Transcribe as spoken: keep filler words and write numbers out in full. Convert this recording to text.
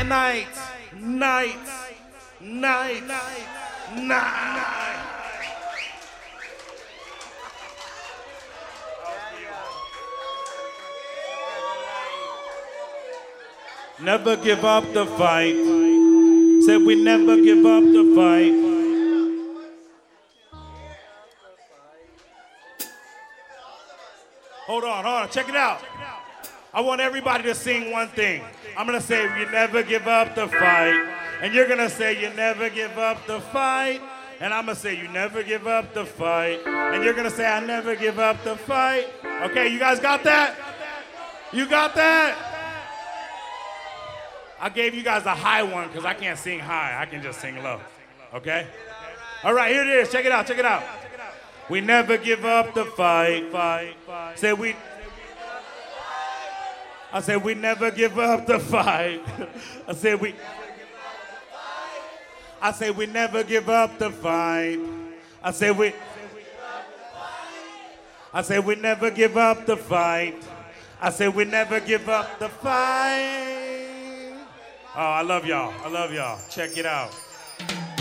night, night, night, night. Never give up the fight. Said we never give up the fight. Hold on, hold on, check it out. I want everybody to sing one thing. I'm gonna say, you never give up the fight. And you're gonna say, you never give up the fight. And I'm gonna say, you never give up the fight. And you're gonna say, I never give up the fight. Okay, you guys got that? You got that? I gave you guys a high one because I can't sing high. I can just sing low. Okay? All right, here it is. Check it out, check it out. We never give up the fight, fight, fight. Say we. I said we never give up the fight. I said we. I say we never give up the fight. I say we. I say we never give up the fight. I say we never give up the fight. Oh, I love y'all. I love y'all. Check it out.